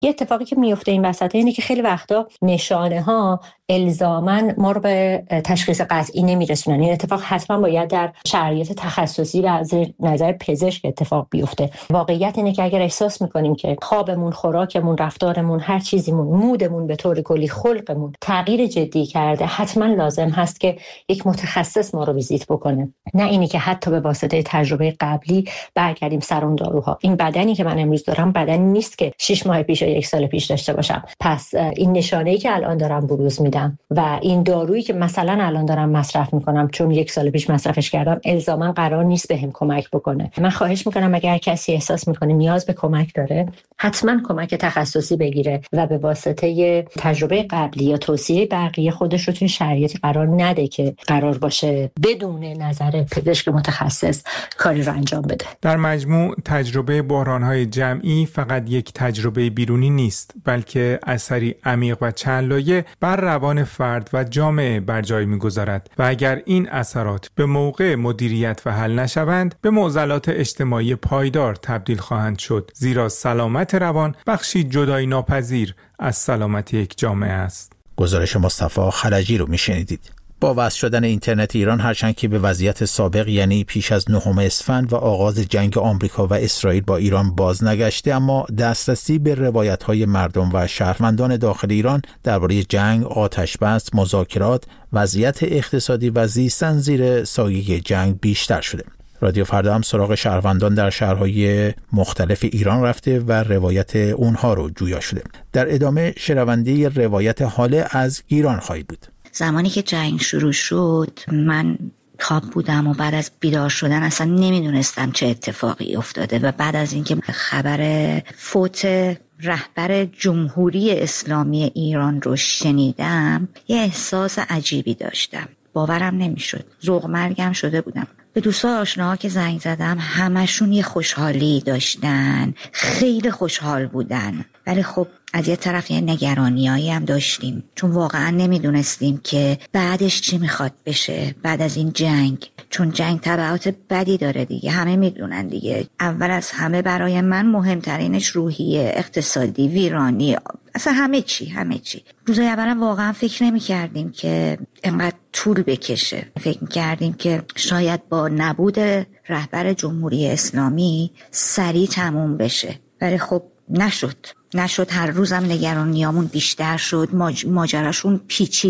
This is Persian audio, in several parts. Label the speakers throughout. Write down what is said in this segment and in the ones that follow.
Speaker 1: یه اتفاقی که میفته این وسط اینه که خیلی وقتا نشانه ها الزاماً ما رو به تشخیص قطعی نمیرسونن. این اتفاق حتما باید در شرایط تخصصی و از نظر پزشک اتفاق بیفته. واقعیت اینه که اگر احساس میکنیم که خوابمون، خوراکمون، رفتارمون، هر چیزیمون، مودمون به طور کلی، خلقمون تغییر جدی کرده، حتما لازم هست که یک متخصص ما رو ویزیت بکنه. نه اینی که حتی به واسطه تجربه قبلی برگردیم سر اون داروها. این بدنی که من امروز دارم بدنی نیست که 6 ماه پیش یا 1 سال پیش داشته باشم. پس این نشانه‌ای که الان دارم بروز میدم و این دارویی که مثلا الان دارم مصرف میکنم چون 1 سال پیش مصرفش کردم الزاما قرار نیست بهم کمک بکنه. من خواهش میکنم اگر کسی احساس میکنه نیاز به کمک داره، حتما کمک تخصصی بگیره و به واسطه تجربه قبلی یا توصیه بقیه خودش رو توی شرایطی قرار نده که قرار باشه بدون نظر پزشک متخصص کاری رو انجام بده.
Speaker 2: در مجموع تجربه بحران‌های جمعی فقط یک تجربه بیرونی نیست، بلکه اثری عمیق و چند لایه بر روان فرد و جامعه بر جای می‌گذارد و اگر این اثرات به موقع مدیریت و حل نشوند به معضلات اجتماعی پایدار تبدیل خواهند شد، زیرا سلامت روان بخشی جدایی ناپذیر از سلامتی یک جامعه است.
Speaker 3: گزارش مصطفی خلجی رو میشنیدید. با وصل شدن اینترنت ایران، هرچند که به وضعیت سابق یعنی پیش از 9 اسفند و آغاز جنگ آمریکا و اسرائیل با ایران باز نگشته، اما دسترسی به روایت‌های مردم و شهروندان داخل ایران درباره جنگ، آتش‌بس، مذاکرات، وضعیت اقتصادی و زیستن زیر سایه جنگ بیشتر شده. رادیو فردا هم سراغ شهروندان در شهرهای مختلف ایران رفته و روایت اونها رو جویا شده. در ادامه شنونده روایت حاله از گیلان خواهید بود.
Speaker 4: زمانی که جنگ شروع شد من خواب بودم و بعد از بیدار شدن اصلا نمیدونستم چه اتفاقی افتاده و بعد از اینکه خبر فوت رهبر جمهوری اسلامی ایران رو شنیدم یه احساس عجیبی داشتم. باورم نمیشد. ذوق مرگم شده بودم. به دوستا آشناها که زنگ زدم همشون یه خوشحالی داشتن، خیلی خوشحال بودن، ولی خب از یه طرف یه نگرانیایی هم داشتیم چون واقعا نمیدونستیم که بعدش چی میخواد بشه بعد از این جنگ، چون جنگ تبعات بدی داره دیگه، همه میدونن دیگه. اول از همه برای من مهمترینش روحیه، اقتصادی، ویرانی، اصلا همه چی. روزای اولا واقعا فکر نمی کردیم که اینقدر طول بکشه. فکر می کردیم که شاید با نبود رهبر جمهوری اسلامی سریع تموم بشه، ولی خب نشد. هر روزم نگرانیامون بیشتر شد. ماجراشون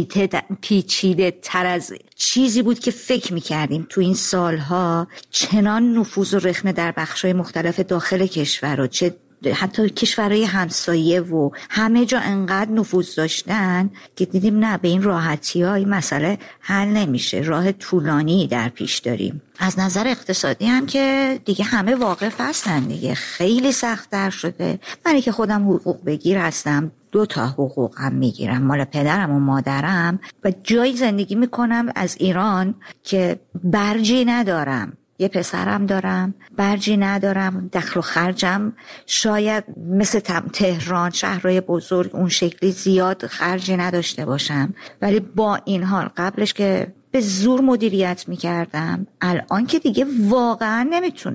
Speaker 4: پیچیده تر از چیزی بود که فکر میکردیم. تو این سالها چنان نفوذ و رخنه در بخشای مختلف داخل کشور و چه حتی کشورهای همسایه و همه جا انقدر نفوذ داشتن که دیدیم نه، به این راحتی ها این مسئله حل نمیشه، راه طولانی در پیش داریم. از نظر اقتصادی هم که دیگه همه واقف هستن دیگه، خیلی سخت‌تر شده. من که خودم حقوق بگیر هستم، 2 حقوق هم میگیرم، مال پدرم و مادرم، و جایی زندگی میکنم از ایران که برجی ندارم. یه پسرم دارم، برجی ندارم، دخل و خرجم شاید مثل تهران شهرهای بزرگ اون شکلی زیاد خرجی نداشته باشم، ولی با این حال قبلش که به زور مدیریت میکردم، الان که دیگه واقعا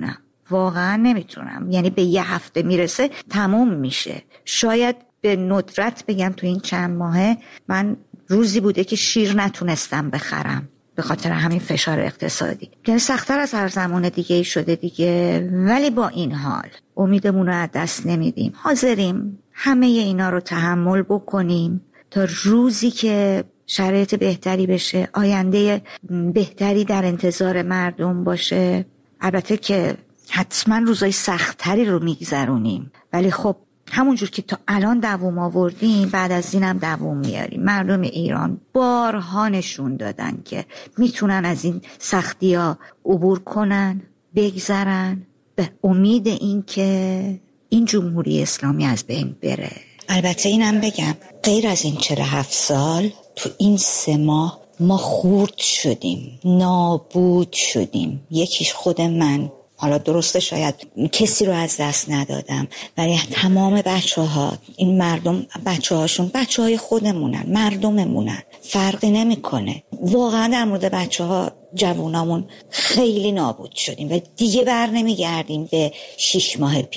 Speaker 4: نمیتونم. یعنی به 1 هفته میرسه تموم میشه. شاید به ندرت بگم تو این چند ماهه من روزی بوده که شیر نتونستم بخرم به خاطر همین فشار اقتصادی. یعنی سخت‌تر از هر زمان دیگه شده دیگه، ولی با این حال امیدمون رو از دست نمیدیم. حاضریم همه اینا رو تحمل بکنیم تا روزی که شرایط بهتری بشه، آینده بهتری در انتظار مردم باشه. البته که حتما روزای سخت‌تری رو میگذرونیم، ولی خب همونجور که تا الان دوام آوردیم بعد از اینم دوام میاریم. مردم ایران بارها نشون دادن که میتونن از این سختی‌ها عبور کنن، بگذرن، به امید این که این جمهوری اسلامی از بین بره. البته اینم بگم غیر از این 47 سال تو این 3 ماه ما خورد شدیم، نابود شدیم. یکیش خود من، حالا درسته شاید کسی رو از دست ندادم، ولی تمام بچه‌ها، این مردم بچه‌های خودمونن، مردممونن، فرقی نمیکنه. واقعا در مورد بچه‌ها، جوونامون خیلی نابود شدیم و دیگه بر نمیگردیم به 6 ماه پیش.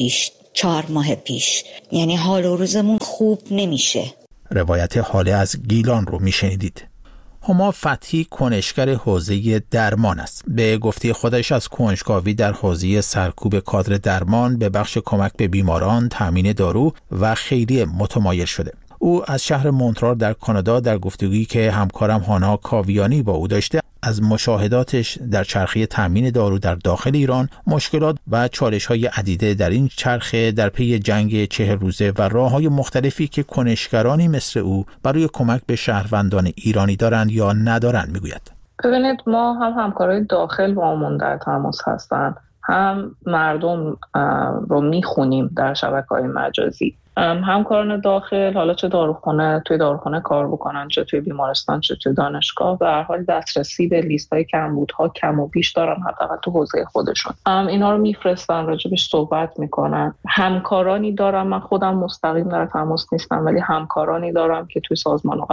Speaker 4: 4 ماه پیش. یعنی حال و روزمون خوب نمیشه.
Speaker 3: روایت حاله از گیلان رو میشنیدید. هما فتحی کنشگر حوزه درمان است. به گفته خودش از کنجکاوی در حوزه سرکوب کادر درمان به بخش کمک به بیماران، تامین دارو و خیریه متمایل شده. او از شهر مونترال در کانادا در گفتگویی که همکارم هانا کاویانی با او داشته از مشاهداتش در چرخه تامین دارو در داخل ایران، مشکلات و چالش‌های عدیده در این چرخه در پی جنگ 40 روزه و راه‌های مختلفی که کنشگرانی مثل او برای کمک به شهروندان ایرانی دارند یا ندارند میگوید.
Speaker 5: ببینید، ما هم همکارای داخل با همون در تماس هستن، هم مردم رو میخونیم در شبکه‌های مجازی. همکاران داخل، حالا چه توی داروخانه کار بکنن، چه توی بیمارستان، چه توی دانشگاه، به هر حال دسترسی به لیست‌های کمبودها کم و بیش دارن، حداقل تو حوزه خودشون. اینا رو میفرستن، راجبش صحبت میکنن. همکارانی دارم، من خودم مستقیم در تماس نیستم، ولی همکارانی دارم که توی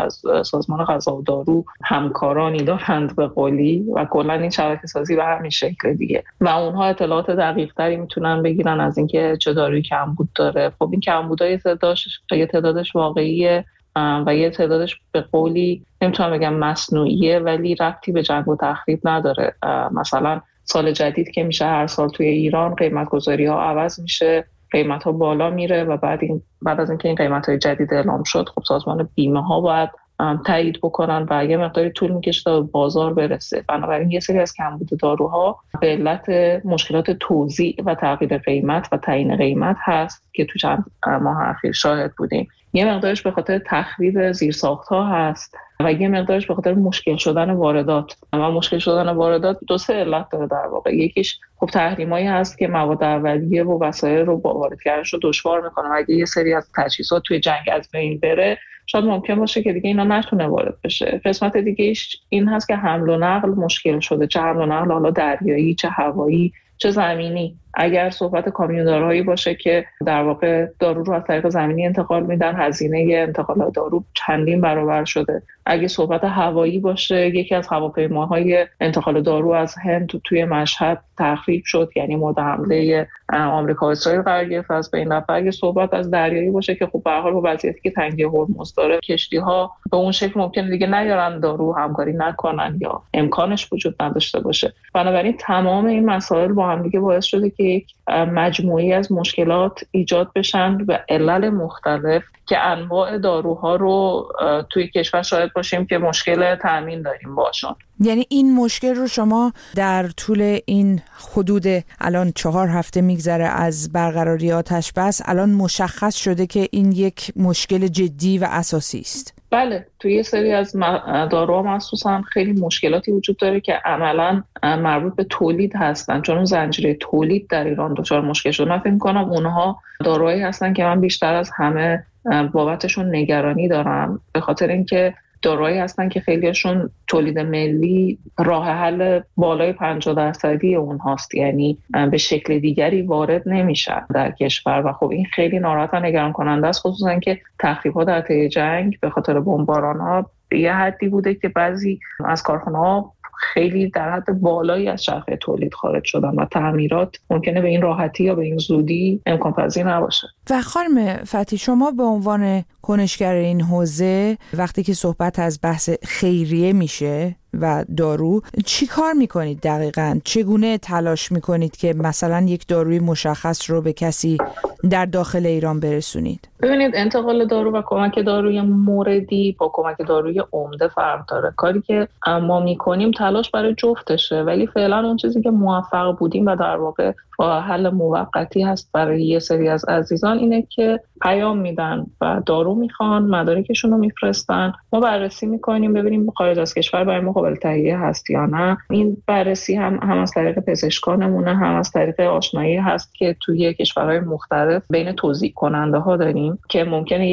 Speaker 5: سازمان غذا و دارو همکارانی دارند به قولی، و کلا این شبکه سازی به همین شکل دیگه، و اونها اطلاعات دقیق‌تری میتونن بگیرن از اینکه چه دارویی کمبود داره. خب این کمبودهای یه تعدادش واقعیه و یه تعدادش به قولی نمیتونم بگم مصنوعیه، ولی ربطی به جنگ و تخریب نداره. مثلا سال جدید که میشه هر سال توی ایران قیمت گذاری ها عوض میشه، قیمت ها بالا میره و بعد از اینکه این قیمت های جدید اعلام شد، خب سازمان بیمه ها باید تایید بکنن و یه مقداری طول میکشه تا به بازار برسه. بنابراین یه سری از کمبود داروها به علت مشکلات توزیع و تغییر قیمت و تعیین قیمت هست که تو چند ماه اخیر شاهد بودیم. یه مقدارش به خاطر تخریب زیرساخت‌ها هست و یه مقدارش به خاطر مشکل شدن واردات. و مشکل شدن واردات 2-3 علت داره در واقع. یکیش خب تحریمایی هست که مواد اولیه و وسایل رو با وارد کردنش رو دشوار میکنه. اگه یه سری از تجهیزات توی جنگ از بین بره، شاید ممکن باشه که دیگه اینا نتونه وارد بشه. قسمت دیگه‌ایش این هست که حمل و نقل مشکل شده، چه حمل و نقل حالا دریایی، چه هوایی، چه زمینی. اگر صحبت کامیوندارهایی باشه که در واقع دارو رو از طریق زمینی انتقال میدن، هزینه انتقال دارو چندین برابر شده. اگه صحبت هوایی باشه، یکی از هواپیماهای انتقال دارو از هند توی مشهد تخریب شد، یعنی مورد حمله آمریکا و اسرائیل قرار گرفت از بین رفت. اگه صحبت از دریایی باشه که خب به هر حال با وضعیتی که تنگی هرمز داره، کشتی‌ها به اون شکل ممکنه دیگه نیارن دارو، همکاری نکنن یا امکانش وجود نداشته باشه. بنابراین تمام این مسائل با هم دیگه باعث شده که یک مجموعی از مشکلات ایجاد بشن به علل مختلف که انواع داروها رو توی کشور شاهد باشیم که مشکل تامین داریم باشون.
Speaker 6: یعنی این مشکل رو شما در طول این حدود الان 4 هفته میگذره از برقراری آتش بس، الان مشخص شده که این یک مشکل جدی و اساسی است؟
Speaker 5: بله، توی یه سری از داروها مخصوصا خیلی مشکلاتی وجود داره که عملاً مربوط به تولید هستن، چون اون زنجیره تولید در ایران دچار مشکل شده. من فکر می‌کنم اونها داروهایی هستن که من بیشتر از همه بابتشون نگرانی دارم، به خاطر اینکه داروهایی هستن که خیلیشون تولید ملی راه حل بالای 50% اونهاست، یعنی به شکل دیگری وارد نمیشن در کشور و خب این خیلی ناراحت و نگران کننده است، خصوصا که تخریب‌ها در طی جنگ به خاطر بمباران‌ها به یه حدی بوده که بعضی از کارخانه‌ها خیلی در حد بالایی از چرخه تولید خارج شدن و تعمیرات ممکنه به این راحتی یا به این زودی امکان پذیر نباشه.
Speaker 6: و خانم فتحی، شما به عنوان کنشگر این حوزه وقتی که صحبت از بحث خیریه میشه و دارو، چی کار میکنید دقیقاً؟ چگونه تلاش میکنید که مثلا یک داروی مشخص رو به کسی در داخل ایران برسونید؟
Speaker 5: ببینید، انتقال دارو و کمک داروی موردی با کمک داروی عمده فرق داره. کاری که ما میکنیم تلاش برای جفتشه، ولی فعلا اون چیزی که موفق بودیم و در واقع راه حل موقتی هست برای یه سری از عزیزان اینه که پیام میدن و دارو میخوان، مدارکشون رو میفرستن، ما بررسی میکنیم ببینیم خارج از کشور برای ما قابل تهیه هست یا نه. این بررسی هم از طریق پزشکانمونه، هم از طریق آشنایی هست که توی کشورهای مختلف بین توزیع کننده ها داریم که ممکنه یک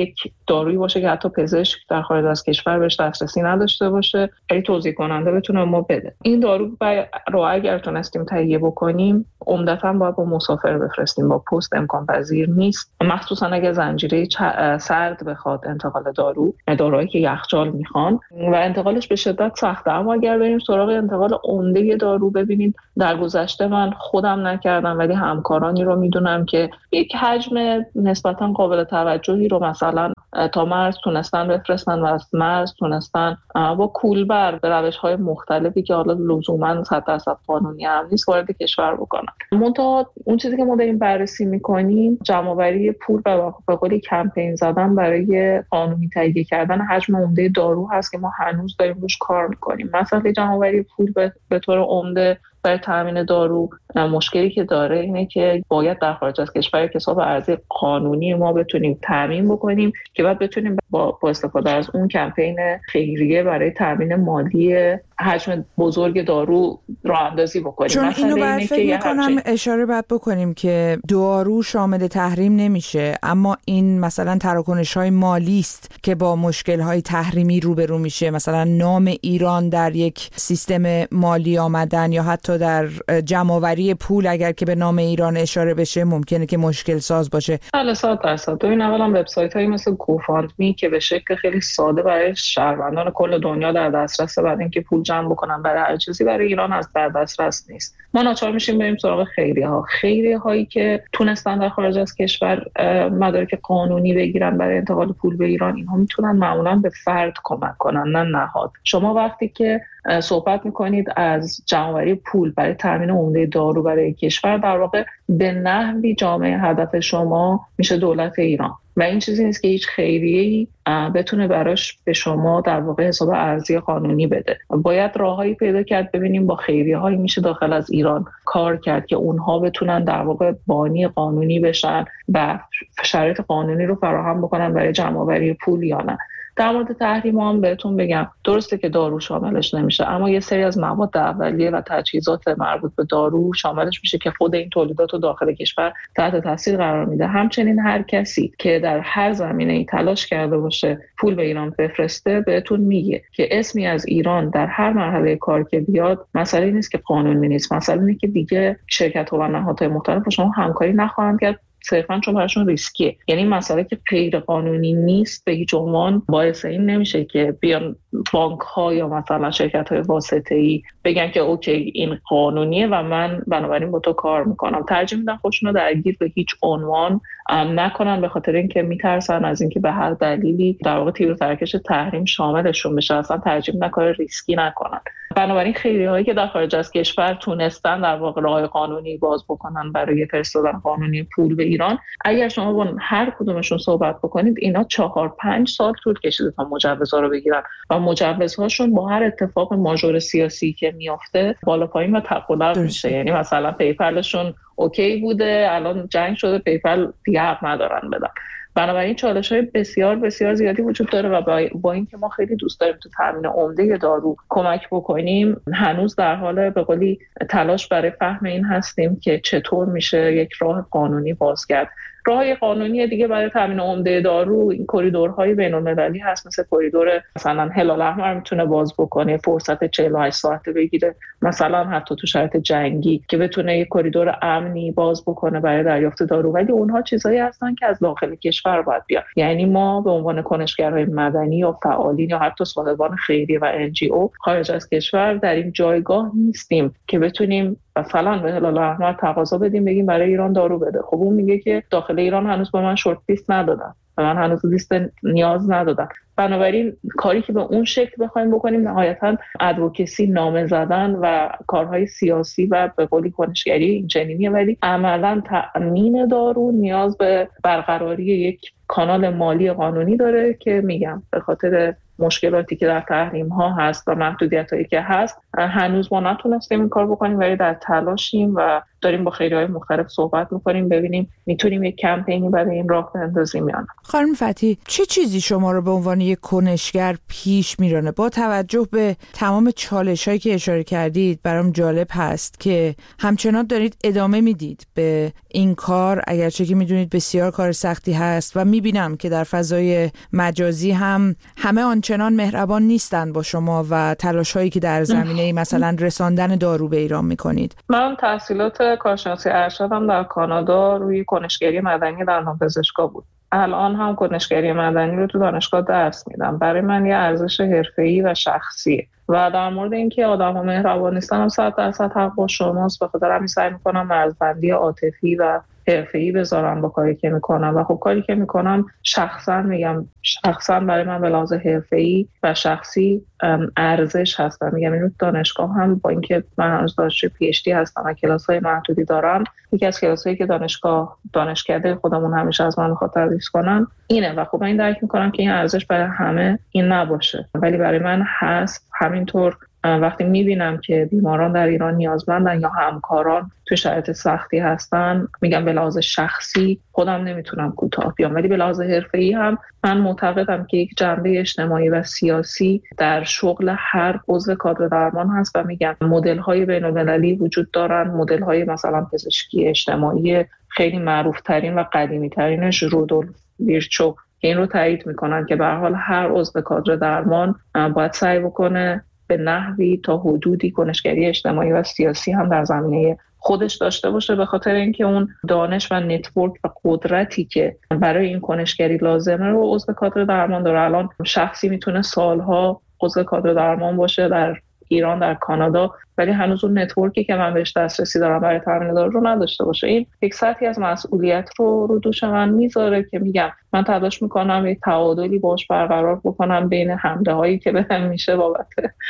Speaker 5: دارویی باشه که حتی پزشک در خارج از کشور بهش دسترسی نداشته باشه، خیلی توزیع کننده بتونه ما بده. این دارو رو اگر تونستیم تهیه بکنیم عمدتاً باید با مسافر بفرستیم، با پست امکان پذیر نیست، مخصوصا اگه زنجیره سرد بخواد انتقال داروهایی که یخچال میخوان و انتقالش به شدت سخته. اما اگر بریم سراغ انتقال عمده دارو، ببینید در گذشته من خودم نکردم ولی همکارانی رو میدونم که یک حجم نسبتاً قابل توجهی رو مثلا تا مرز تونستن بفرستن و از مرز تونستن با کولبر به روش‌های مختلفی که حالا لزوماً 100% قانونی هم نیست وارد کشور بکنن. منتها اون چیزی که ما داریم بررسی میکنیم جمع‌آوری پول و به قولی کمپین زدن برای قانونی تهیه کردن حجم عمده دارو هست که ما هنوز داریم روش کار میکنیم. مثلا جمع‌آوری پول به طور عمده برای تامین دارو مشکلی که داره اینه که باید در خارج از کشور کسب ارزی قانونی ما بتونیم تامین بکنیم که بعد بتونیم با استفاده از اون کمپین خیریه برای تامین مالی حجم بزرگ دارو راه اندازی بکنیم.
Speaker 6: چون اینو باید فکر میکنم اشاره باید بکنیم که دارو شامل تحریم نمیشه، اما این مثلا تراکنش‌های مالی است که با مشکل‌های تحریمی روبرو میشه، مثلا نام ایران در یک سیستم مالی آمدن یا حتی در جمع‌آوری پول اگر که به نام ایران اشاره بشه ممکنه که مشکل ساز باشه.
Speaker 5: بله 100%. این اولا وبسایت‌هایی مثل گوفاندمی که به شکل خیلی ساده برای شهروندان کل دنیا در دسترس بعد اینکه پول جمع بکنن برای هر چیزی برای ایران از در دسترس نیست. ما ناچار میشیم بریم سراغ خیریه هایی که تونستن در خارج از کشور مدارک قانونی بگیرن برای انتقال پول به ایران. اینها میتونن معمولا به فرد کمک کنن نه نهاد. شما وقتی که صحبت میکنید از جمع‌آوری پول برای تامین عمده دارو برای کشور، در واقع به نحوی جامعه هدف شما میشه دولت ایران و این چیزی نیست که هیچ خیریه‌ای بتونه براش به شما در واقع حساب ارزی قانونی بده. باید راههایی پیدا کرد ببینیم با خیریه‌هایی میشه داخل از ایران کار کرد که اونها بتونن در واقع بانی قانونی بشن و شرایط قانونی رو فراهم بکنن برای جمع‌آوری پول یا نه. در مورد تحریم هم بهتون بگم درسته که دارو شاملش نمیشه، اما یه سری از مواد اولیه و تجهیزات مربوط به دارو شاملش میشه که خود این تولیدات رو داخل کشور تحت تاثیر قرار میده. همچنین هر کسی که در هر زمینه‌ای تلاش کرده باشه پول به ایران بفرسته بهتون میگه که اسمی از ایران در هر مرحله کار که بیاد مسئله نیست که قانونی نیست، مسئله اینه که دیگه شرکت‌ها و نهادهای مختلف با شما همکاری نخواهند کرد صرفاً چون براشون ریسکیه. یعنی مسئله که غیر قانونی نیست به هیچ عنوان باعث این نمیشه که بیان بانک‌ها یا مثلا شرکت‌های واسطه‌ای بگن که اوکی این قانونیه و من بنابراین با تو کار میکنم. ترجیح میدن خودشون رو درگیر به هیچ عنوان نکنن به خاطر اینکه میترسن از اینکه به هر دلیلی در واقع تیر و ترکش تحریم شاملشون بشه. اصلا ترجیح میدن کار ریسکی نکنن. بنابراین خیریه‌هایی که در خارج از کشور تونستن در واقع راه قانونی باز بکنن برای فرستادن قانونی پول به ایران، اگر شما با هر کدومشون صحبت بکنید اینا 4-5 سال طول کشیده تا مجوزها رو بگیرن و مجوزهاشون با هر اتفاق ماژور سیاسی که میافته بالا پایین و تقلب میشه. یعنی مثلا پیپلشون اوکی بوده الان جنگ شده پیپل دیگه حق ندارن بدن. بنابراین چالش‌های بسیار بسیار زیادی وجود داره و با اینکه ما خیلی دوست داریم تو تامین عمده دارو کمک بکنیم هنوز در حال به قولی تلاش برای فهم این هستیم که چطور میشه یک راه قانونی باز کرد. راه قانونی دیگه برای تامین عمده دارو این کریدورهای بین‌المللی هست، مثل کریدور مثلا هلال احمر میتونه باز بکنه فرصت 48 ساعته بگیره، مثلا حتی تو شرایط جنگی که بتونه یک کریدور امنی باز بکنه برای دریافت دارو. ولی اونها چیزایی هستن که از داخل کشور باید بیاد. یعنی ما به عنوان کنشگرای مدنی یا فعالین یا حتی صاحبان خیریه و NGO خارج از کشور در این جایگاه نیستیم که بتونیم مثلا به هلال احمر تقاضا بدیم بگیم برای ایران دارو بده. خب اون میگه که داخل ایران هنوز به من شورت لیست ندادن، به من هنوز لیست نیاز ندادن. بنابراین کاری که به اون شکل بخوایم بکنیم نهایتاً ادوکسی، نامه زدن و کارهای سیاسی و به قولی کنشگری این چنینیه، ولی عملاً تأمین دارو نیاز به برقراری یک کانال مالی قانونی داره که میگم به خاطر مشکلاتی که در تحریم ها هست و محدودیت هایی که هست هنوز ما نتونستیم این کار بکنیم، ولی در تلاشیم و داریم با خیریه‌های مختلف صحبت میکنیم ببینیم میتونیم یک کمپینی برای این راه بندازیم یا نه.
Speaker 6: خانم فتحی چه چیزی شما رو به عنوان یک کنشگر پیش میرانه؟ با توجه به تمام چالش‌هایی که اشاره کردید برام جالب هست که همچنان دارید ادامه میدید به این کار، اگرچه که میدونید بسیار کار سختی هست و میبینم که در فضای مجازی هم همه آنچنان مهربان نیستند با شما و تلاش‌هایی که در زمینه مثلا رساندن دارو به ایران میکنید.
Speaker 5: من تحصیلات کارشناسی ارشدم در کانادا روی کنشگری مدنی دندانپزشکا بود. الان هم کنشگری مدنی رو تو دانشگاه درس میدم. برای من یه ارزش حرفه‌ای و شخصیه و در مورد اینکه آدم‌ها مهربان نیستن هم 100% حق با شماست. به خاطر همین سعی می‌کنم مرزبندی عاطفی و حرفه‌ای بذارم با کاری که میکنم و خب کاری که میکنم شخصا برای من به لحاظ حرفه‌ای و شخصی ارزش هستم. میگم اینو دانشگاه هم با اینکه من هنوز دانشجوی پی اچ دی هستم و کلاس‌های محدودی دارم، یکی از کلاس‌هایی که دانشکده خودمون همیشه از من می‌خواد تدریس کنن اینه و خب من این درک میکنم که این ارزش برای همه این نباشه ولی برای من هست. همینطور وقتی میبینم که بیماران در ایران نیازمندن یا همکاران تو شرایط سختی هستن، میگم به لحاظ شخصی خودم نمیتونم کوتاه بیام ولی به لحاظ حرفه‌ای هم من معتقدم که یک جنبه اجتماعی و سیاسی در شغل هر عضو کادر درمان هست و میگم مدل‌های بین‌المللی وجود دارن. مدل‌های مثلا پزشکی اجتماعی خیلی معروف‌ترین و قدیمی‌ترینش رودولف ویرچو این رو تایید میکنن که به هر حال هر عضو کادر درمان باید سعی بکنه به نحوی تا حدودی کنشگری اجتماعی و سیاسی هم در زمینه خودش داشته باشه، به خاطر اینکه اون دانش و نتورک و قدرتی که برای این کنشگری لازمه رو عضو کادر درمان داره. الان شخصی میتونه سالها عضو کادر درمان باشه در ایران، در کانادا، ولی هنوز اون نتورکی که من بهش دسترسی دارم برای تامین دارو رو نداشته باشه. این یک سطحی از مسئولیت رو دوش من میذاره که میگم من تلاش میکنم یک تعادلی باش برقرار بکنم بین حمله هایی که بهم میشه بابت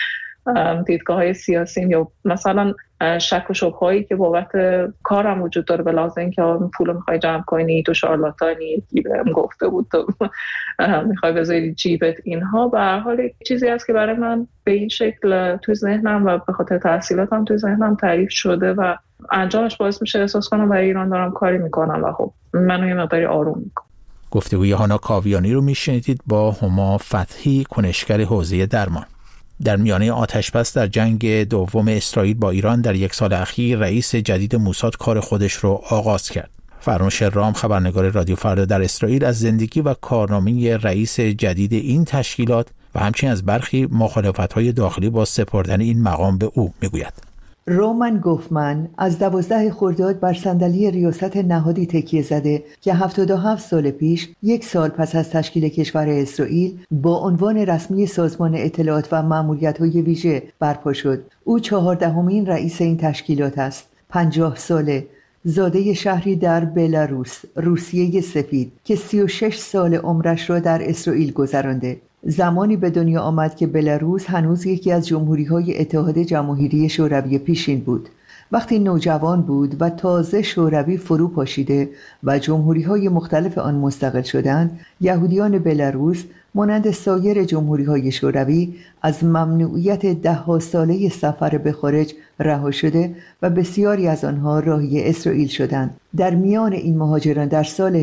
Speaker 5: دیدگاه های سیاسی یا مثلا شک و شبه هایی که بابت کارم وجود داره، به لحاظ اینکه پول رو میخوای جمع کنی، تو شارلاتانی، بهم گفته بود تو میخوای بذاری جیبت، اینها به هر حال چیزی است که برای من به این شکل تو ذهنم و به خاطر تحصیلاتم تو ذهنم تعریف شده و انجامش باعث میشه احساس کنم برای ایران دارم کاری میکنم و خب منو یه مقداری آروم میکنم.
Speaker 3: گفتگوی هانا کاویانی رو میشنیدید با هما فتحی، کنشگر حوزه درمان. در میانه آتش‌بس در جنگ دوم اسرائیل با ایران در یک سال اخیر رئیس جدید موساد کار خودش رو آغاز کرد. فرنوش رام، خبرنگار رادیو فردا در اسرائیل، از زندگی و کارنامه رئیس جدید این تشکیلات و همچنین از برخی مخالفت‌های داخلی با سپردن این مقام به او میگوید.
Speaker 7: رومن گوفمن از 12 خرداد بر صندلی ریاست نهادی تکیه زده که 77 سال پیش، یک سال پس از تشکیل کشور اسرائیل، با عنوان رسمی سازمان اطلاعات و مأموریت‌های ویژه برپا شد. او 14مین رئیس این تشکیلات است. 50 ساله، زاده شهری در بلاروس، روسیه سفید، که 36 سال عمرش را در اسرائیل گذرانده. زمانی به دنیا آمد که بلاروس هنوز یکی از جمهوری‌های اتحاد جماهیری شوروی پیشین بود. وقتی نوجوان بود و تازه شوروی فرو پاشیده و جمهوری‌های مختلف آن مستقل شدند، یهودیان بلاروس مانند سایر جمهوری‌های شوروی از ممنوعیت 10 ساله سفر به خارج رها شده و بسیاری از آنها راهی اسرائیل شدند. در میان این مهاجران در سال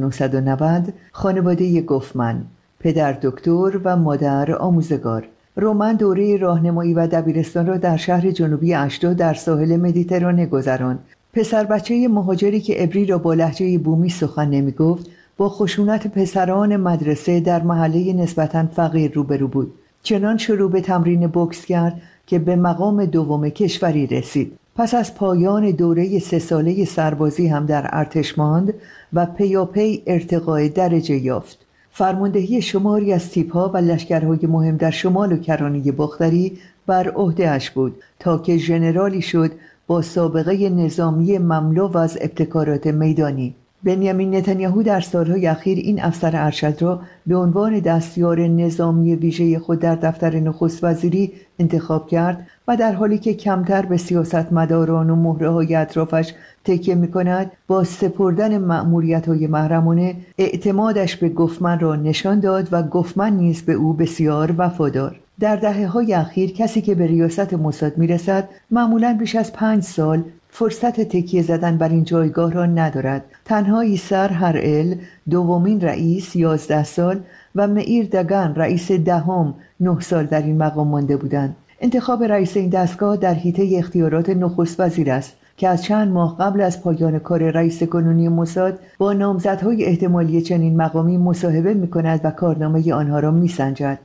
Speaker 7: 1990 خانواده گوفمن، پدر دکتر و مادر آموزگار، رومن دوره راهنمایی و دبیرستان را در شهر جنوبی اشدود در ساحل مدیترانه گذراند. پسر بچه مهاجری که عبری را با لهجه بومی سخن نمی‌گفت، با خشونت پسران مدرسه در محله نسبتاً فقیر روبرو بود. چنان شروع به تمرین بوکس کرد که به مقام دوم کشوری رسید. پس از پایان دوره 3 ساله سربازی هم در ارتش ماند و پیاپی ارتقای درجه یافت. فرماندهی شماری از تیپ‌ها و لشکرهای مهم در شمال و کرانه باختری بر عهده‌اش بود تا که ژنرالی شد با سابقه نظامی مملو از ابتکارات میدانی. بنیامین نتانیاهو در سالهای اخیر این افسر ارشد را به عنوان دستیار نظامی ویژه خود در دفتر نخست وزیری انتخاب کرد و در حالی که کمتر به سیاستمداران و مهره‌های اطرافش تکیه می‌کند، با سپردن مأموریت‌های محرمانه اعتمادش به گوفمن را نشان داد و گوفمن نیز به او بسیار وفادار. در دهه‌های اخیر کسی که به ریاست موساد می‌رسد معمولاً بیش از 5 سال فرصت تکیه زدن بر این جایگاه را ندارد. تنها ایسر هرئل، دومین رئیس، 11 سال و مئیر دگن، رئیس دهم، 9 سال در این مقام مانده بودند. انتخاب رئیس این دستگاه در حیطه اختیارات نخست وزیر است که از چند ماه قبل از پایان کار رئیس کنونی موساد با نامزدهای احتمالی چنین مقامی مصاحبه می‌کند و کارنامه آنها را می‌سنجد.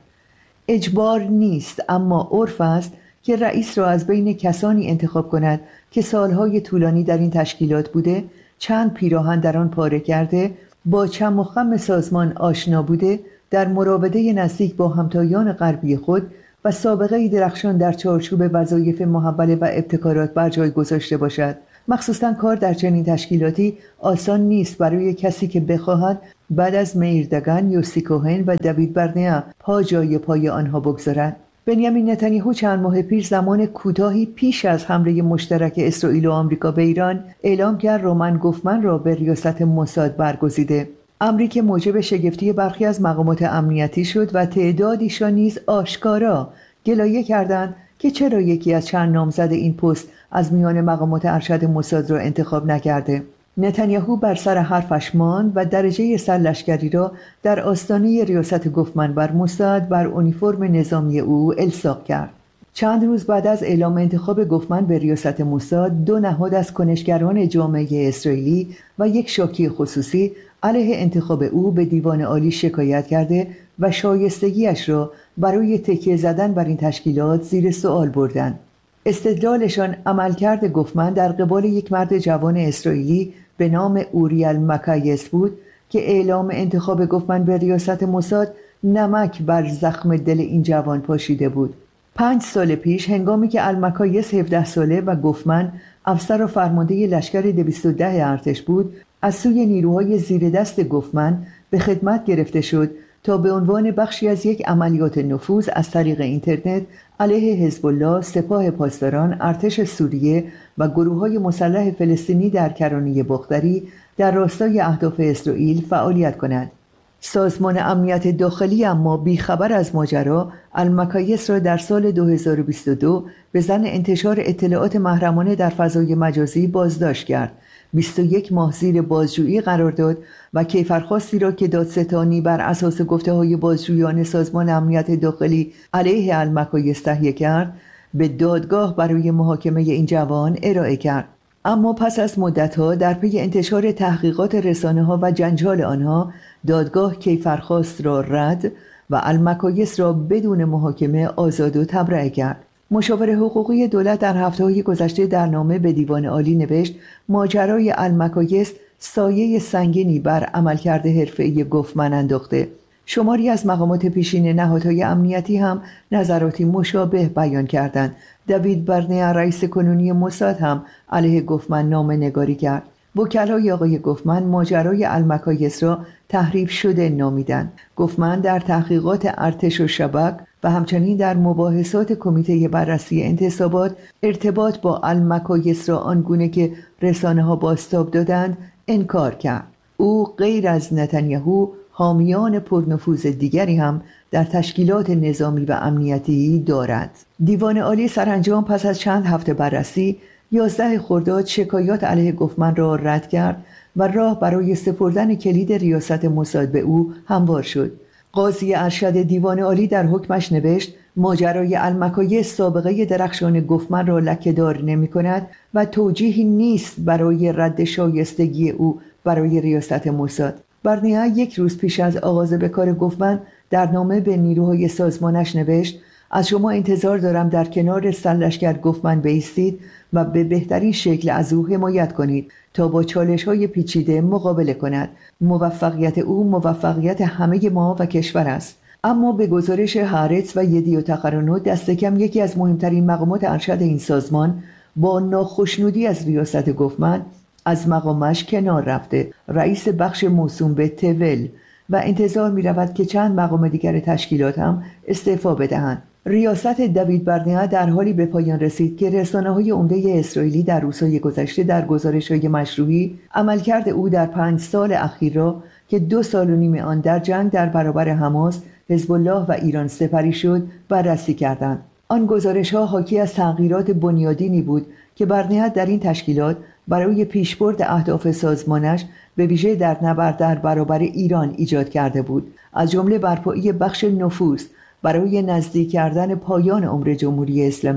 Speaker 7: اجبار نیست، اما عرف است که رئیس را از بین کسانی انتخاب کند که سالهای طولانی در این تشکیلات بوده، چند پیراهن در آن پاره کرده، با چم و خم سازمان آشنا بوده، در مراوده نزدیک با همتایان غربی خود و سابقه درخشان در چارچوب وظایف محوله و ابتکارات بر جای گذاشته باشد. مخصوصاً کار در چنین تشکیلاتی آسان نیست برای کسی که بخواهد بعد از میردگان، یوسی کوهن و دوید برنیا پا جای پای آنها بگذارد. بنیامین نتانیاهو چند ماه پیش زمان کوتاهی پیش از حمله مشترک اسرائیل و آمریکا به ایران اعلام کرد رومن گوفمن را به ریاست موساد برگزیده. امری که موجب شگفتی برخی از مقامات امنیتی شد و تعدادیشان نیز آشکارا گلایه کردند که چرا یکی از چند نامزد این پست از میان مقامات ارشد موساد را انتخاب نکرده. نتانیاهو بر سر حرفش ماند و درجه سرلشکری را در آستانه ریاست گوفمن بر موساد بر اونیفرم نظامی او الصاق کرد. چند روز بعد از اعلام انتخاب گوفمن به ریاست موساد، دو نهاد از کنشگران جامعه اسرائیلی و یک شاکی خصوصی علیه انتخاب او به دیوان عالی شکایت کرده و شایستگیش را برای تکیه زدن بر این تشکیلات زیر سوال بردند. استدلالشان عملکرد گوفمن در قبال یک مرد جوان اسرائیلی به نام اوریل مکایس بود که اعلام انتخاب گوفمن به ریاست موساد نمک بر زخم دل این جوان پاشیده بود. 5 سال پیش هنگامی که المکایس 17 ساله و گوفمن افسر و فرمانده لشکر 210 ارتش بود، از سوی نیروهای زیر دست گوفمن به خدمت گرفته شد تا به عنوان بخشی از یک عملیات نفوذ از طریق اینترنت علیه حزب الله، سپاه پاسداران، ارتش سوریه و گروه‌های مسلح فلسطینی در کرانه بختری در راستای اهداف اسرائیل فعالیت کند. سازمان امنیت داخلی اما بیخبر از ماجرا المکایس را در سال 2022 به ظن انتشار اطلاعات محرمانه در فضای مجازی بازداشت کرد. 21 ماه زیر بازجویی قرار داد و کیفرخواستی را که دادستانی بر اساس گفته‌های بازجویان سازمان امنیت داخلی علیه المکایس تهیه کرد به دادگاه برای محاکمه این جوان ارائه کرد. اما پس از مدت‌ها در پی انتشار تحقیقات رسانه‌ها و جنجال آنها، دادگاه کیفرخواست را رد و المکایس را بدون محاکمه آزاد و تبرئه کرد. مشاور حقوقی دولت در هفته‌های گذشته در نامه به دیوان عالی نوشت ماجرای المکایس سایه سنگینی بر عملکرد حرفه‌ای گوفمن انداخته. شماری از مقامات پیشین نهادهای امنیتی هم نظراتی مشابه بیان کردند. دوید برنیا رئیس کنونی موساد هم علیه گوفمن نامه نگاری کرد. وکلای آقای گوفمن ماجرای المکایس را تحریف شده نامیدند. گوفمن در تحقیقات ارتش و شبک و همچنین در مباحثات کمیته بررسی انتصابات ارتباط با المکایس را آنگونه که رسانه‌ها بازتاب دادند انکار کرد. او غیر از نتانیاهو حامیان پرنفوذ دیگری هم در تشکیلات نظامی و امنیتی دارد. دیوان عالی سرانجام پس از چند هفته بررسی 11 خرداد شکایات علیه گوفمن را رد کرد و راه برای سپردن کلید ریاست موساد به او هموار شد. قاضی ارشد دیوان عالی در حکمش نوشت ماجرای المکایس سابقه درخشان گوفمن را لکه‌دار نمی‌کند و توجیهی نیست برای رد شایستگی او برای ریاست موساد. برنیا 1 روز پیش از آغاز به کار گوفمن در نامه به نیروهای سازمانش نوشت از شما انتظار دارم در کنار سرلشکر گوفمن بایستید و به بهترین شکل از او حمایت کنید تا با چالش‌های پیچیده مقابله کند. موفقیت او موفقیت همه ما و کشور است. اما به گزارش هارتز و یدیوت اخرونوت دست کم یکی از مهمترین مقامات ارشد این سازمان با ناخشنودی از ریاست گوفمن از مقامش کنار رفته، رئیس بخش موسوم به تول، و انتظار می رود که چند مقام دیگر تشکیلات هم استعفا بدهند. ریاست دوید برنیا در حالی به پایان رسید که رسانه‌های عمده اسرائیلی در روزهای گذشته در گزارش‌های مشروعی عملکرد او در 5 سال اخیر را که 2 سال و نیم آن در جنگ در برابر حماس، حزب الله و ایران سپری شد بررسی کردند. آن گزارش‌ها حاکی از تغییرات بنیادینی بود که برنیا در این تشکیلات برای پیشبرد اهداف سازمانش به ویژه در نبرد در برابر ایران ایجاد کرده بود، از جمله برپایی بخش نفوذ برای نزدیک کردن پایان عمر جمهوری اسلامی.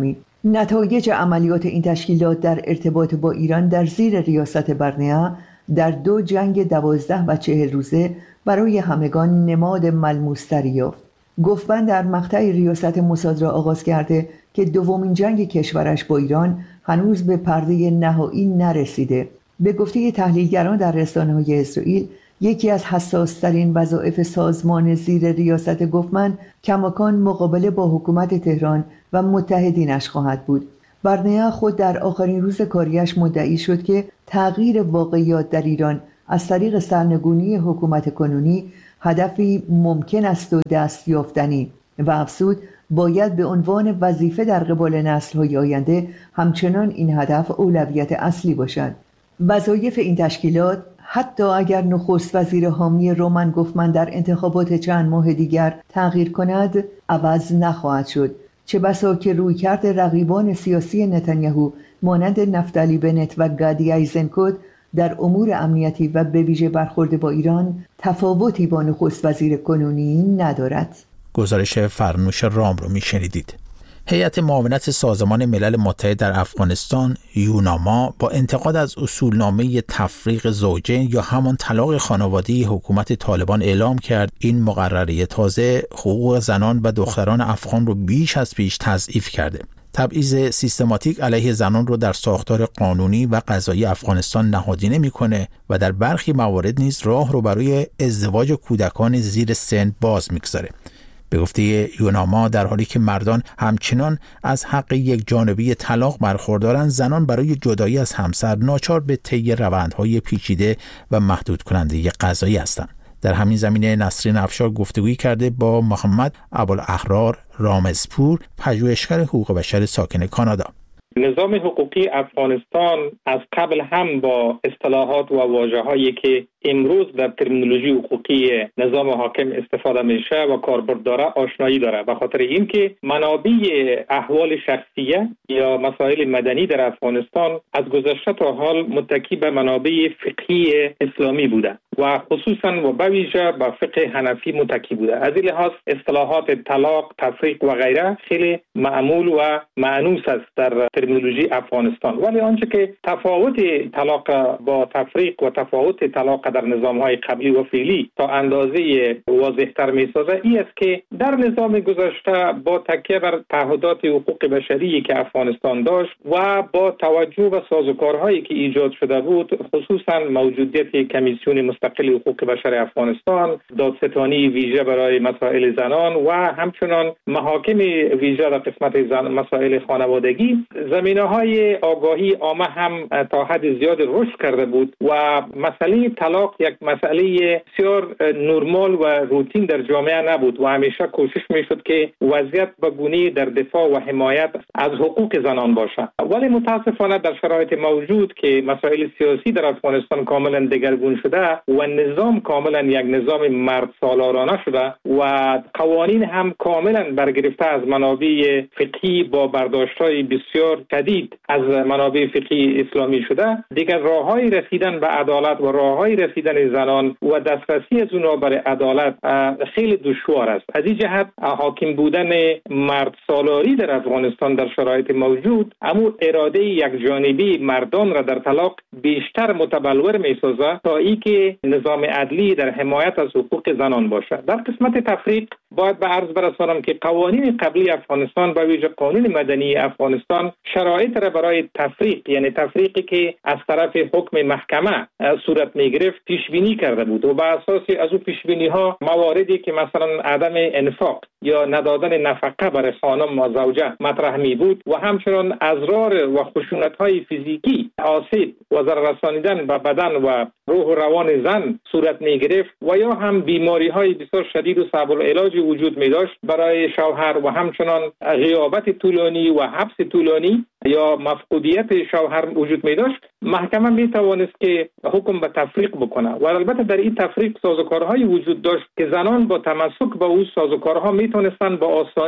Speaker 7: نتایج عملیات این تشکیلات در ارتباط با ایران در زیر ریاست برنیا در 2 جنگ 12 و 40 روزه برای همگان نماد ملموس‌تری یافت. گفتمن در مقطع ریاست موساد را آغاز کرده که دومین جنگ کشورش با ایران هنوز به پرده نهایی نرسیده. به گفته تحلیلگران در رسانه‌های اسرائیل، یکی از حساس‌ترین وظایف سازمان زیر ریاست گفتمن کماکان مقابله با حکومت تهران و متحدینش خواهد بود. برنیا خود در آخرین روز کاریش مدعی شد که تغییر واقعیات در ایران از طریق سرنگونی حکومت کنونی هدفی ممکن است و دست یافتنی و افزود باید به عنوان وظیفه در قبال نسل‌های آینده همچنان این هدف اولویت اصلی باشد. وظایف این تشکیلات حتی اگر نخست وزیر حامی رومن گفتمن در انتخابات چند ماه دیگر تغییر کند عوض نخواهد شد، چه بسا که رویکرد رقیبان سیاسی نتانیاهو مانند نفتالی بنت و گادی ایزنکوت در امور امنیتی و به ویژه برخورد با ایران تفاوتی با نخست وزیر کنونی ندارد.
Speaker 3: گزارش فرنوش رام رو میشنیدید. هیئت معاونت سازمان ملل متحد در افغانستان یوناما با انتقاد از اصولنامه تفریق زوجین یا همان طلاق خانوادگی حکومت طالبان اعلام کرد این مقرره تازه حقوق زنان و دختران افغان رو بیش از پیش تضعیف کرده. تبعیض سیستماتیک علیه زنان رو در ساختار قانونی و قضایی افغانستان نهادینه میکنه و در برخی موارد نیز راه رو برای ازدواج کودکان زیر سن باز میگذاره. به گفته یوناما در حالی که مردان همچنان از حق یک جانبی طلاق برخوردارند، زنان برای جدایی از همسر ناچار به طی روندهای پیچیده و محدود کننده قضایی هستند. در همین زمینه نسرین افشار گفتگویی کرده با محمد ابوالاحرار رامزپور، پژوهشگر حقوق بشر ساکن کانادا.
Speaker 8: نظام حقوقی افغانستان از قبل هم با اصطلاحات و واژه‌هایی که امروز در ترمینولوژی حقوقی نظام حاکم استفاده میشه و کاربرد داره آشنایی داره، به خاطر اینکه منابع احوال شخصیه یا مسائل مدنی در افغانستان از گذشته تا حال متکی به منابع فقهی اسلامی بوده و خصوصا و به ویژه به فقه حنفی متکی بوده. از این لحاظ اصطلاحات طلاق، تفریق و غیره خیلی معمول و مانوس است در ترمینولوژی افغانستان. ولی آنچه که تفاوت طلاق با تفریق و تفاوت طلاق در نظام‌های قبلی و فعلی تا اندازه واضح‌تر می‌سازه این است که در نظام گذشته با تکیه بر تعهدات حقوق بشری که افغانستان داشت و با توجه به سازوکارهایی که ایجاد شده بود، خصوصا موجودیت کمیسیون مستقل حقوق بشر افغانستان، دادستانی ویژه برای مسائل زنان و همچنان محاکم ویژه در قسمت مسائل خانوادگی، زمینه‌های آگاهی عامه هم تا حد زیاد رشد کرده بود و مسئله طلاق یک مسئله بسیار نرمال و روتین در جامعه نبود و همیشه کوشش میشد که وضعیت به گونه‌ای در دفاع و حمایت از حقوق زنان باشه. ولی متاسفانه در شرایط موجود که مسائل سیاسی در افغانستان کاملا دگرگون شده و نظام کاملا یک نظام مرد سالارانه شده و قوانین هم کاملا برگرفته از منابع فقهی با برداشت‌های بسیار شدید از منابع فقهی اسلامی شده، دیگر راه‌های رسیدن به عدالت و راه‌های رسیدن زنان و دسترسی از اونها برای عدالت خیلی دشوار است. از این جهت حاکم بودن مرد سالاری در افغانستان در شرایط موجود اما اراده یک جانبی مردان را در طلاق بیشتر متبلور می‌سازد تا اینکه نظام عدلی در حمایت از حقوق زنان باشد. در قسمت تفریق باید به عرض برسانم که قوانین قبلی افغانستان به ویژه قانون مدنی افغانستان شرایط را برای تفریق، یعنی تفریقی که از طرف حکم محکمه صورت میگرفت، پیش بینی کرده بود و بر اساس از او پیش بینی ها مواردی که مثلا عدم انفاق یا ندادن نفقه برای خانم و زوجه مطرح می بود و همچنان اضرار و خشونت های فیزیکی، آسیب و ضرر رسانیدن به بدن و روح و روان زن صورت می گرفت و یا هم بیماری های بسیار شدید و صعب العلاج وجود می داشت برای شوهر و همچنان غیابت طولانی و حبس طولانی یا مفقودیت شوهر وجود می داشت، محکمه می توانست که حکم به تفریق بکنه و البته در این تفریق سازوکارهایی وجود داشت که زنان با تمسک به اون سازوکارها می تونستن با آسانی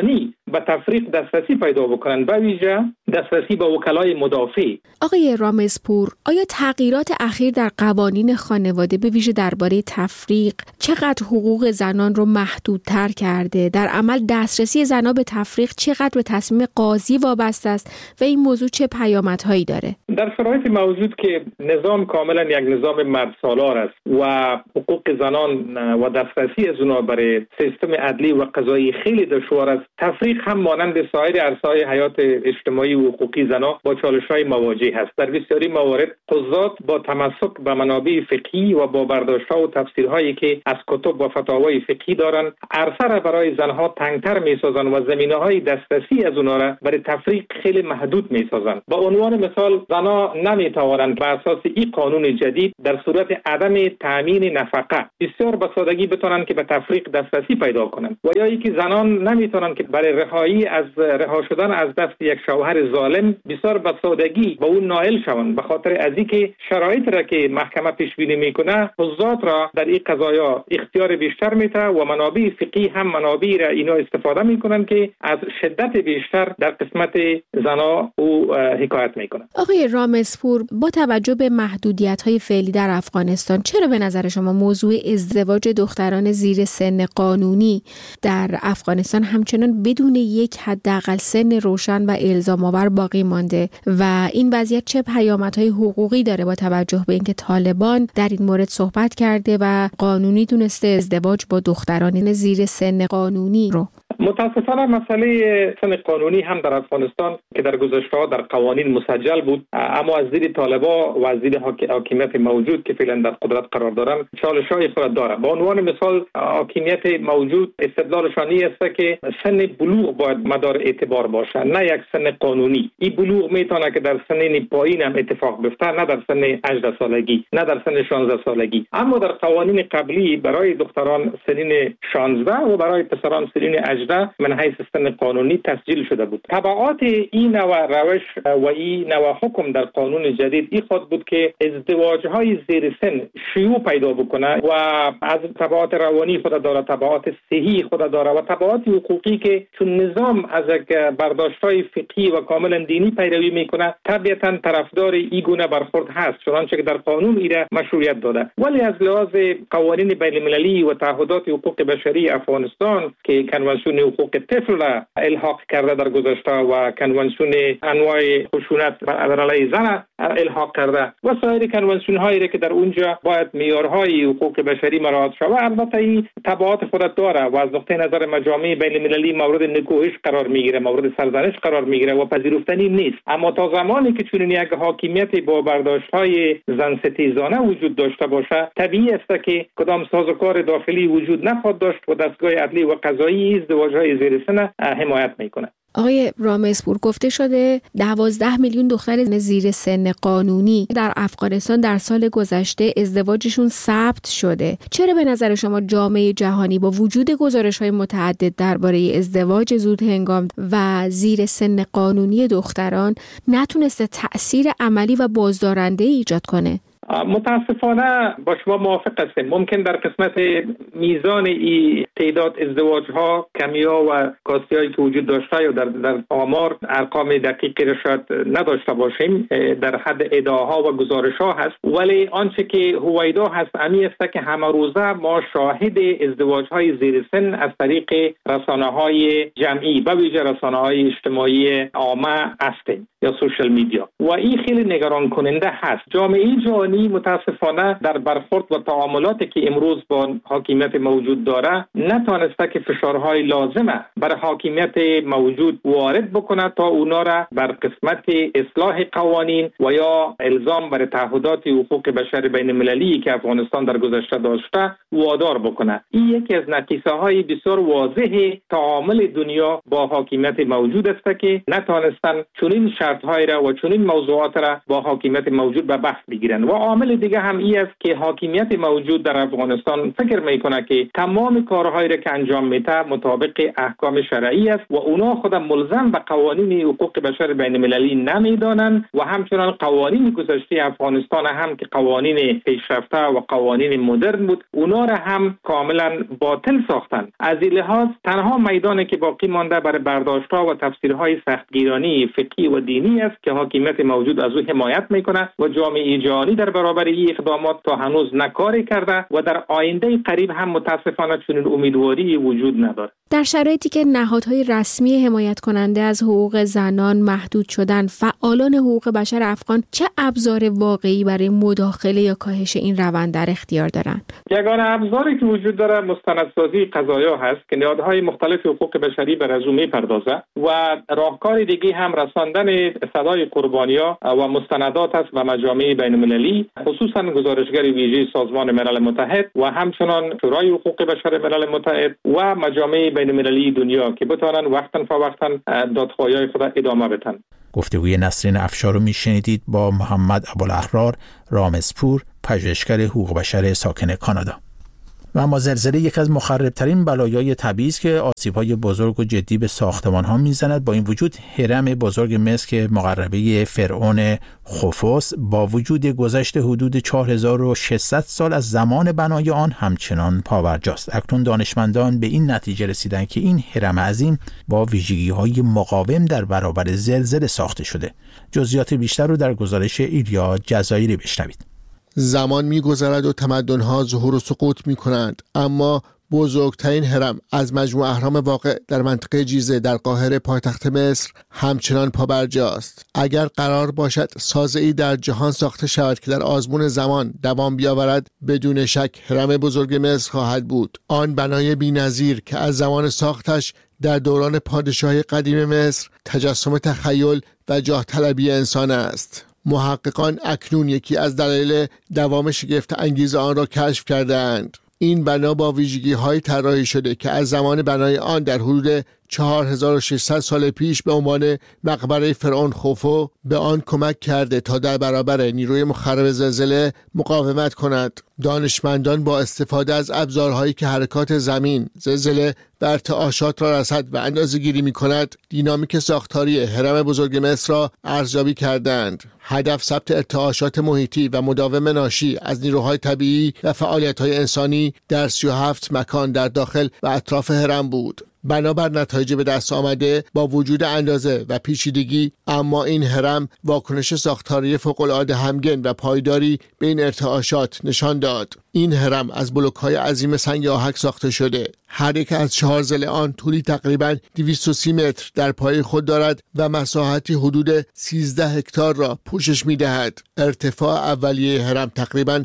Speaker 8: به تفریق دسترسی پیدا بکنن، به ویژه دسترسی به وکلای مدافع.
Speaker 9: آقای رامزپور، آیا تغییرات اخیر در قوانین خانواده به ویژه درباره تفریق چقدر حقوق زنان رو محدودتر کرده؟ در عمل دسترسی زنان به تفریق چقدر به تصمیم قاضی وابسته است و این موضوع چه پیامدهایی داره؟
Speaker 8: در شرایط موجود که نظام کاملا یک نظام مردسالار است و حقوق زنان و دسترسی از اونها برای سیستم عدلی و قضایی خیلی دشوار است، تفریق هم مانند سایر عرصه‌های حیات اجتماعی و حقوقی زنان با چالش‌های مواجه است. در بسیاری موارد قضات با تمسک به منابع فقهی و با برداشت‌ها و تفسیرهایی که از کتب و فتاوای فقهی دارند، عرصه را برای زنها تنگتر می‌سازند و زمینه‌های دسترسی از اونها را برای تفریق خیلی محدود می‌سازند. به عنوان مثال، زنها نمی‌توانند بر اساس این قانون جدید در صورت عدم تامین نفقه بسیار به سادگی بتونن که به تفریق دسترسی پیدا کنند، و یا اینکه زنان نمیتونن که برای رها شدن از دست یک شوهر ظالم بسیار به سادگی به اون نائل شوند، به خاطر از اینکه شرایط را که محکمه پیش بینی میکنه قضات را در این قضایا اختیار بیشتر میده و منابع فقهی هم منابع را اینا استفاده میکنن که از شدت بیشتر در قسمت زنا او حکایت میکنن.
Speaker 9: آقای رامزپور، با توجه به محدودیت‌های فعلی در افغانستان، چرا به نظر شما موضوع ازدواج دختران زیر سن قانونی در افغانستان همچنان بدون یک حداقل سن روشن و الزام‌آور باقی مانده و این وضعیت چه پیامدهای حقوقی داره با توجه به اینکه طالبان در این مورد صحبت کرده و قانونی دونسته ازدواج با دختران زیر سن قانونی رو؟
Speaker 8: متاسفانه مسئله سن قانونی هم در افغانستان که در گذشته در قوانین مسجل بود، اما از دید طالبان و از دید حاکمیت موجود که فعلا در قدرت قرار دارند چالش‌های خود دارد. به عنوان مثال، حاکمیت موجود استدلالشان است که سن بلوغ باید مدار اعتبار باشه، نه یک سن قانونی. این بلوغ میتونه که در سن پایین هم اتفاق بیفته، نه در سن 18 سالگی، نه در سن 16 سالگی. اما در قوانین قبلی برای دختران سنین 16 و برای پسران سنین 18 من حیث سن قانونی تسجیل شده بود. تبعات این نوع روش و این نوع حکم در قانون جدید این خود بود که ازدواج‌های زیر سن شیوع پیدا بکنه و از تبعات روانی خود داره، تبعات صحی خود داره و تبعات حقوقی که چون نظام از یک برداشت‌های فقهی و کاملا دینی پیروی میکنه طبیعتاً طرفدار این گونه برخورد هست، چنانچه که در قانون ایره مشروعیت داده. ولی از لحاظ قوانین بین‌المللی و تعهدات حقوق بشری افغانستان که کنوانسیون حقوق طفل را الحاق کرده در گذشته و کنوانسیون انواع خشونت بر علیه زن الحاق کرده و سایر کنوانسیون هایی که در اونجا باید معیارهای حقوق بشری مراعات شود، البته این تبعات خودت داره و از نقطه نظر مجامع بین المللی مورد نکوهش قرار میگیره، مورد سرزنش قرار میگیره و پذیرفتنی نیست. اما تا زمانی که چنین یک حاکمیت با برداشت‌های زن ستیزانه وجود داشته باشه، طبیعی است که کدام سازوکار داخلی وجود نخواهد داشت و دستگاه عدلی و قضایی ازدواج‌های زیر سن حمایت میکنه.
Speaker 9: آقای رامزپور، گفته شده 12 میلیون دختر زیر سن قانونی در افغانستان در سال گذشته ازدواجشون ثبت شده. چرا به نظر شما جامعه جهانی با وجود گزارش‌های متعدد درباره ازدواج زود هنگام و زیر سن قانونی دختران نتونسته تأثیر عملی و بازدارنده ایجاد کنه؟
Speaker 8: متاسفانه با شما موافق هستیم. ممکن در قسمت میزان ای تعداد ازدواج ها کمی ها و کاستی هایی که وجود داشته یا در آمار ارقام دقیقی را شاید نداشته باشیم، در حد ادعاها و گزارش ها هست، ولی آنچه که هویدا هست امی است که همه روزه ما شاهد ازدواج های زیر سن از طریق رسانه های جمعی و ویژه رسانه های اجتماعی عامه هستیم یا سوشال میدیا و این خیلی نگران کننده هست. جامعه جهانی متاسفانه در برخورد و تعاملاتی که امروز با حاکمیت موجود داره نتوانسته که فشارهای لازمه بر حاکمیت موجود وارد بکنه تا اونا را بر قسمت اصلاح قوانین و یا الزام بر تعهدات حقوق بشر بین المللی که افغانستان در گذشته داشته وادار بکنه. این یکی از نقیصه های بسیار واضح تعامل دنیا با حاکمیت موجود است که نتوانستن چنین شرط حکومت‌های را و چنین موضوعات را با حاکمیت موجود به بحث بگیرند. و عامل دیگه هم این است که حاکمیت موجود در افغانستان فکر میکنه که تمام کارهایی را که انجام میده مطابق احکام شرعی است و اونا خود ملزم به قوانین حقوق بشر بین المللی نمیدانند و همچنان قوانین گذشته افغانستان هم که قوانین پیشرفته و قوانین مدرن بود اونا را هم کاملا باطل ساختند. از این لحاظ تنها میدانی که باقی مانده برای برداشت‌ها و تفسیرهای سختگیرانه فقهی و دینی است که حاکمیت موجود از او حمایت میکنه و جامعه جهانی در برابر این اقدامات تا هنوز نکاری کرده و در آینده قریب هم متاسفانه چنین امیدواری وجود نداره.
Speaker 9: در شرایطی که نهادهای رسمی حمایت کننده از حقوق زنان محدود شدن، فعالان حقوق بشر افغان چه ابزار واقعی برای مداخله یا کاهش این روند در اختیار دارند؟
Speaker 8: یگانه ابزاری که وجود داره مستندسازی قضایا هست که نهادهای مختلف حقوق بشری بر از او میپردازه و راهکار دیگه هم رساندن صدای قربانی‌ها و مستندات است به مجامع بین‌المللی، خصوصا گزارشگر ویژه سازمان ملل متحد و همچنان شورای حقوق بشر ملل متحد و مجامع بین‌المللی دنیا که بتوانند وقتاً فوقتاً دادخواهی‌های خود ادامه بدن.
Speaker 3: گفتگوی نسرین افشار رو میشنیدید با محمد ابوالاحرار رامزپور، پژوهشگر حقوق بشر ساکن کانادا. و اما زلزله یک از مخربترین بلایای طبیعی است که آسیب‌های بزرگ و جدی به ساختمان‌ها می‌زند. با این وجود هرم بزرگ مصر که مقربه فرعون خوفوس با وجود گذشت حدود 4600 سال از زمان بنای آن همچنان پابرجاست. اکنون دانشمندان به این نتیجه رسیدند که این هرم عظیم با ویژگی‌های مقاوم در برابر زلزله ساخته شده. جزئیات بیشتر رو در گزارش ایلیا جزایری بشنوید.
Speaker 10: زمان می‌گذرد و تمدن‌ها ظهور و سقوط می‌کنند، اما بزرگترین هرم از مجموع اهرام واقع در منطقه جیزه در قاهره پایتخت مصر همچنان پابرجاست. اگر قرار باشد سازه‌ای در جهان ساخته شود که در آزمون زمان دوام بیاورد، بدون شک هرم بزرگ مصر خواهد بود. آن بنای بی‌نظیر که از زمان ساختش در دوران پادشاهی قدیم مصر تجسم تخیل و جاه طلبی انسان است. محققان اکنون یکی از دلایل دوام شگفت انگیز آن را کشف کردند. این بنا با ویژگی‌های طراحی شده که از زمان بنای آن در حدود 4600 سال پیش به عنوان مقبره فرعون خوفو به آن کمک کرده تا در برابر نیروی مخرب زلزله مقاومت کند. دانشمندان با استفاده از ابزارهایی که حرکات زمین، زلزله و ارتعاشات را رصد و اندازه‌گیری می‌کند، دینامیک ساختاری هرم بزرگ مصر را ارزیابی کردند. هدف ثبت ارتعاشات محیطی و مداوم ناشی از نیروهای طبیعی و فعالیت‌های انسانی در 37 مکان در داخل و اطراف هرم بود. بنابر نتایج به دست آمده با وجود اندازه و پیچیدگی، اما این هرم واکنش ساختاری فوق‌العاده همگن و پایداری به این ارتعاشات نشان داد. این هرم از بلوک‌های عظیم سنگ آهک ساخته شده. هر یک از 4 ضلع آن طولی تقریباً 230 متر در پای خود دارد و مساحتی حدود 13 هکتار را پوشش می‌دهد. ارتفاع اولیه هرم تقریباً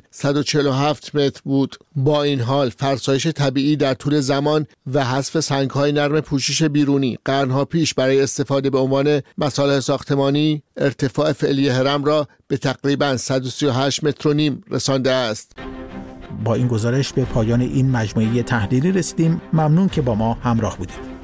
Speaker 10: 147 متر بود. با این حال فرسایش طبیعی در طول زمان و حذف سنگ‌های نرم پوشش بیرونی قرن‌ها پیش برای استفاده به عنوان مصالح ساختمانی ارتفاع فعلی هرم را به تقریباً 138 متر و نیم رسانده است.
Speaker 3: با این گزارش به پایان این مجموعه تحلیلی رسیدیم. ممنون که با ما همراه بودید.